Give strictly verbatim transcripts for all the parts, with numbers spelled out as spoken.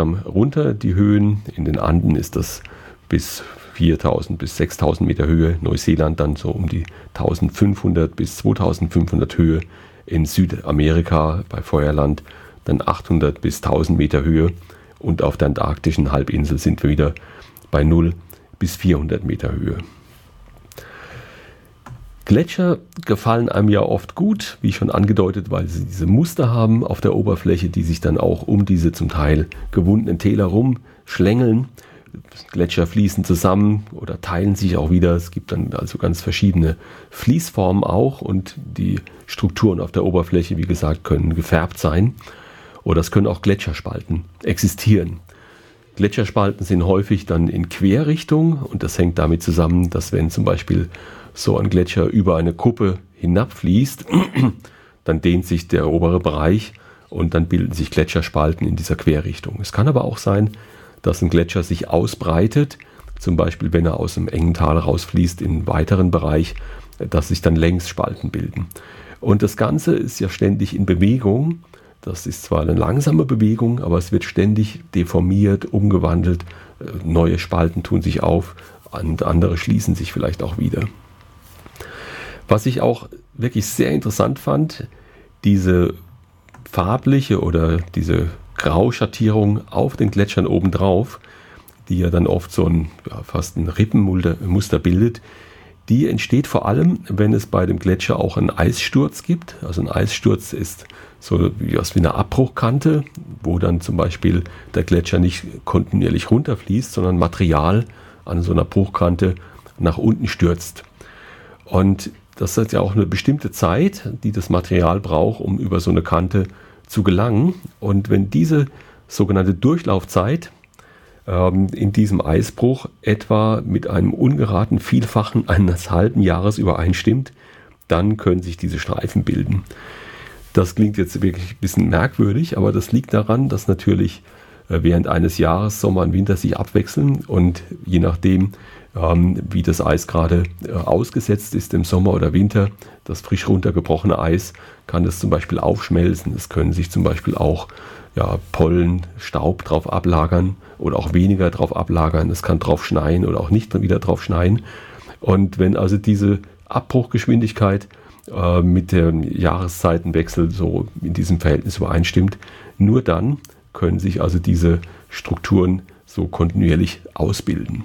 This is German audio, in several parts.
runter, die Höhen. In den Anden ist das bis viertausend bis sechstausend Meter Höhe. Neuseeland dann so um die eintausendfünfhundert bis zweitausendfünfhundert Höhe. In Südamerika bei Feuerland dann achthundert bis tausend Meter Höhe. Und auf der antarktischen Halbinsel sind wir wieder bei null bis vierhundert Meter Höhe. Gletscher gefallen einem ja oft gut, wie schon angedeutet, weil sie diese Muster haben auf der Oberfläche, die sich dann auch um diese zum Teil gewundenen Täler rumschlängeln. Gletscher fließen zusammen oder teilen sich auch wieder. Es gibt dann also ganz verschiedene Fließformen auch und die Strukturen auf der Oberfläche, wie gesagt, können gefärbt sein. Oder es können auch Gletscherspalten existieren. Gletscherspalten sind häufig dann in Querrichtung und das hängt damit zusammen, dass wenn zum Beispiel so ein Gletscher über eine Kuppe hinabfließt, dann dehnt sich der obere Bereich und dann bilden sich Gletscherspalten in dieser Querrichtung. Es kann aber auch sein, dass ein Gletscher sich ausbreitet, zum Beispiel wenn er aus einem engen Tal rausfließt in einen weiteren Bereich, dass sich dann Längsspalten bilden. Und das Ganze ist ja ständig in Bewegung. Das ist zwar eine langsame Bewegung, aber es wird ständig deformiert, umgewandelt. Neue Spalten tun sich auf und andere schließen sich vielleicht auch wieder. Was ich auch wirklich sehr interessant fand, diese farbliche oder diese Grauschattierung auf den Gletschern obendrauf, die ja dann oft so ein ja, fast ein Rippenmuster bildet, die entsteht vor allem, wenn es bei dem Gletscher auch einen Eissturz gibt. Also ein Eissturz ist so wie, wie eine Abbruchkante, wo dann zum Beispiel der Gletscher nicht kontinuierlich runterfließt, sondern Material an so einer Bruchkante nach unten stürzt. Und das hat ja auch eine bestimmte Zeit, die das Material braucht, um über so eine Kante zu gelangen. Und wenn diese sogenannte Durchlaufzeit ähm, in diesem Eisbruch etwa mit einem ungeraden Vielfachen eines halben Jahres übereinstimmt, dann können sich diese Streifen bilden. Das klingt jetzt wirklich ein bisschen merkwürdig, aber das liegt daran, dass natürlich äh, während eines Jahres Sommer und Winter sich abwechseln und je nachdem, ähm, wie das Eis gerade äh, ausgesetzt ist im Sommer oder Winter, das frisch runtergebrochene Eis, kann das zum Beispiel aufschmelzen. Es können sich zum Beispiel auch ja, Pollen, Staub drauf ablagern oder auch weniger drauf ablagern. Es kann drauf schneien oder auch nicht wieder drauf schneien. Und wenn also diese Abbruchgeschwindigkeit äh, mit dem Jahreszeitenwechsel so in diesem Verhältnis übereinstimmt, nur dann können sich also diese Strukturen so kontinuierlich ausbilden.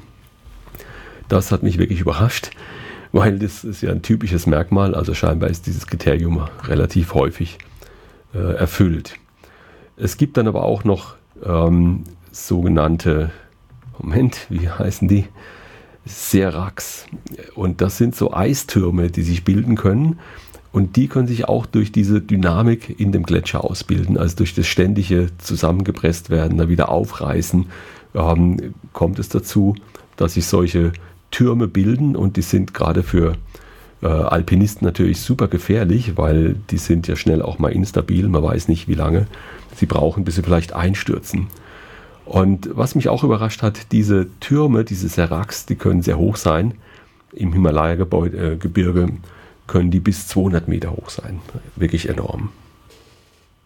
Das hat mich wirklich überrascht, weil das ist ja ein typisches Merkmal, also scheinbar ist dieses Kriterium relativ häufig äh, erfüllt. Es gibt dann aber auch noch ähm, sogenannte, Moment, wie heißen die? Seracs. Und das sind so Eistürme, die sich bilden können. Und die können sich auch durch diese Dynamik in dem Gletscher ausbilden, also durch das ständige Zusammengepresst werden, dann wieder aufreißen, ähm, kommt es dazu, dass sich solche Türme bilden und die sind gerade für äh, Alpinisten natürlich super gefährlich, weil die sind ja schnell auch mal instabil, man weiß nicht wie lange sie brauchen, bis sie vielleicht einstürzen. Und was mich auch überrascht hat, diese Türme, diese Seracs, die können sehr hoch sein. Im Himalaya-Gebirge können die bis zweihundert Meter hoch sein. Wirklich enorm.